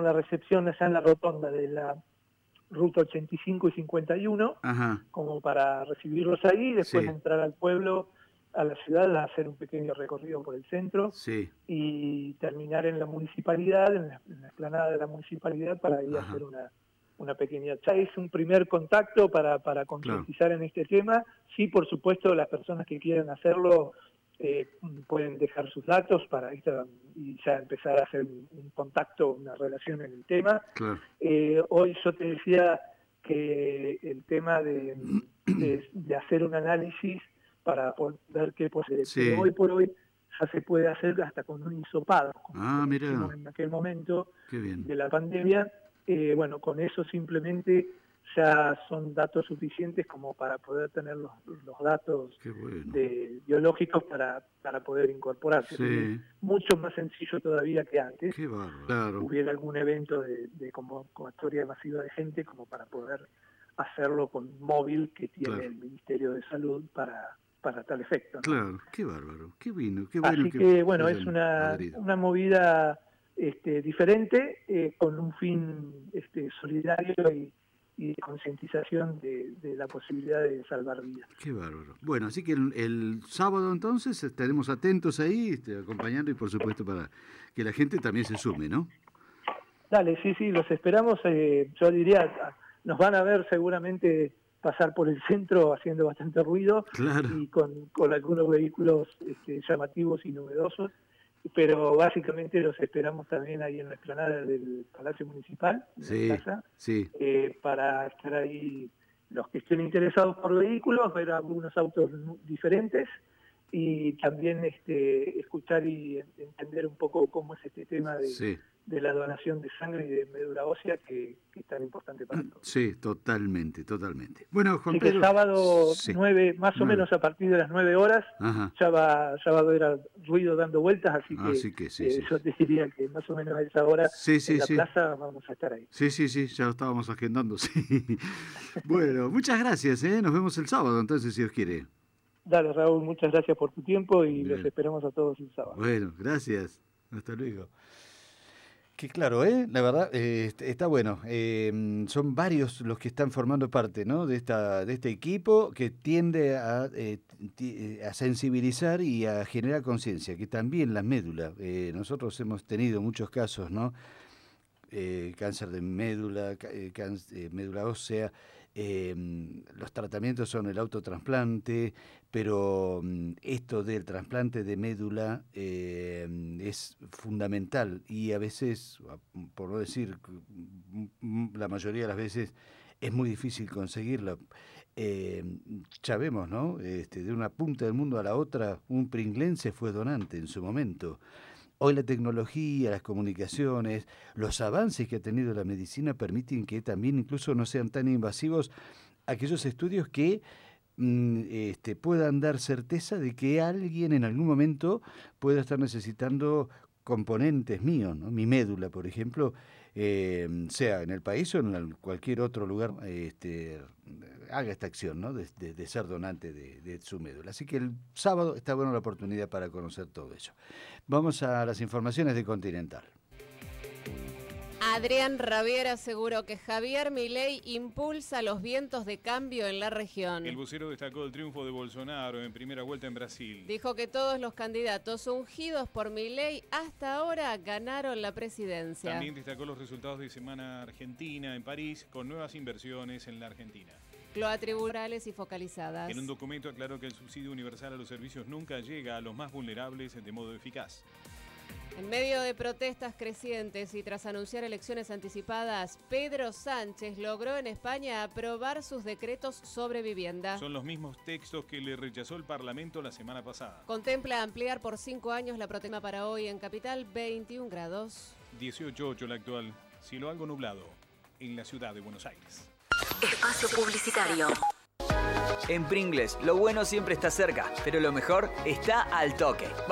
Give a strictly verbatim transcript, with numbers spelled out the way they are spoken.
la recepción allá en la rotonda de la ruta ochenta y cinco y cincuenta y uno, Ajá. como para recibirlos ahí, después Sí. entrar al pueblo, a la ciudad, a hacer un pequeño recorrido por el centro, Sí. y terminar en la municipalidad, en la, en la explanada de la municipalidad, para ir a Ajá. hacer una, una pequeña... Ya es un primer contacto para, para concientizar en este tema. Sí, por supuesto, las personas que quieran hacerlo eh, pueden dejar sus datos para y ya empezar a hacer un, un contacto, una relación en el tema. Claro. Eh, hoy yo te decía que el tema de, de, de hacer un análisis para ver qué posee, Sí. pero hoy por hoy ya se puede hacer hasta con un hisopado, como, Ah, como mira. hicimos en aquel momento Qué bien. de la pandemia. Eh, bueno, con eso simplemente ya son datos suficientes como para poder tener los, los datos Qué bueno. de, biológicos para, para poder incorporarse. Sí. Mucho más sencillo todavía que antes. Qué bárbaro. Claro. Hubiera algún evento de, de convocatoria masiva de gente como para poder hacerlo con un móvil que tiene Claro. el Ministerio de Salud para, para tal efecto, ¿no? Claro, qué bárbaro, qué bueno, qué bueno. Así que, que bueno, es una, una movida este, diferente, eh, con un fin este, solidario y, y de concientización de, de la posibilidad de salvar vidas. Qué bárbaro. Bueno, así que el, el sábado entonces estaremos atentos ahí, este, acompañando y por supuesto para que la gente también se sume, ¿no? Dale, sí, sí, los esperamos. Eh, yo diría, nos van a ver seguramente pasar por el centro haciendo bastante ruido, claro. y con, con algunos vehículos este, llamativos y novedosos, pero básicamente los esperamos también ahí en la explanada del Palacio Municipal, en sí, la plaza, sí. eh, para estar ahí los que estén interesados por vehículos, ver algunos autos diferentes, y también este, escuchar y entender un poco cómo es este tema de, sí. de la donación de sangre y de médula ósea, que, que es tan importante para todos. Sí, totalmente, totalmente. Bueno, Juan así Pedro, que sábado sí. nueve, más nueve. o menos a partir de las nueve horas, Ajá. ya va ya va a haber ruido dando vueltas, así que, así que sí, eh, sí. yo te diría que más o menos a esa hora sí, sí, en la sí. plaza vamos a estar ahí. Sí, sí, sí, ya lo estábamos agendando, sí. Bueno, muchas gracias, ¿eh? Nos vemos el sábado, entonces, si Dios quiere. Dale, Raúl, muchas gracias por tu tiempo y Bien. los esperamos a todos el sábado. Bueno, gracias. Hasta luego. Que claro, ¿eh? La verdad, eh, está bueno. Eh, son varios los que están formando parte, ¿no? de, esta, de este equipo que tiende a, eh, a sensibilizar y a generar conciencia, que también la médula. Eh, nosotros hemos tenido muchos casos, ¿no? Eh, cáncer de médula, eh, cáncer, eh, médula ósea, eh, los tratamientos son el autotrasplante, pero um, esto del trasplante de médula eh, es fundamental y a veces, por no decir la mayoría de las veces, es muy difícil conseguirla. Eh, ya vemos, ¿no? Este, de una punta del mundo a la otra, un pringlense fue donante en su momento. Hoy la tecnología, las comunicaciones, los avances que ha tenido la medicina permiten que también incluso no sean tan invasivos aquellos estudios que mm, este, puedan dar certeza de que alguien en algún momento pueda estar necesitando componentes míos, ¿no? Mi médula, por ejemplo, eh, sea en el país o en cualquier otro lugar, este, haga esta acción, ¿no? de, de, de ser donante de, de su médula. Así que el sábado está buena la oportunidad para conocer todo eso. Vamos a las informaciones de Continental. Adrián Rabier aseguró que Javier Milei impulsa los vientos de cambio en la región. El vocero destacó el triunfo de Bolsonaro en primera vuelta en Brasil. Dijo que todos los candidatos ungidos por Milei hasta ahora ganaron la presidencia. También destacó los resultados de Semana Argentina en París, con nuevas inversiones en la Argentina. Cloatribunales y focalizadas. En un documento aclaró que el subsidio universal a los servicios nunca llega a los más vulnerables de modo eficaz. En medio de protestas crecientes y tras anunciar elecciones anticipadas, Pedro Sánchez logró en España aprobar sus decretos sobre vivienda. Son los mismos textos que le rechazó el Parlamento la semana pasada. Contempla ampliar por cinco años la protesta para hoy en Capital, veintiún grados. dieciocho punto ocho la actual, cielo algo nublado, en la ciudad de Buenos Aires. Espacio publicitario. En Pringles, lo bueno siempre está cerca, pero lo mejor está al toque.